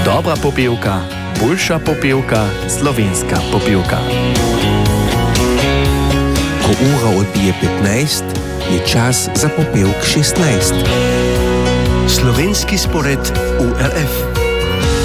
Dobra popivka, boljša popivka, slovenska popivka. Ko ura odbije 15, je čas za popevk 16. Slovenski spored URF.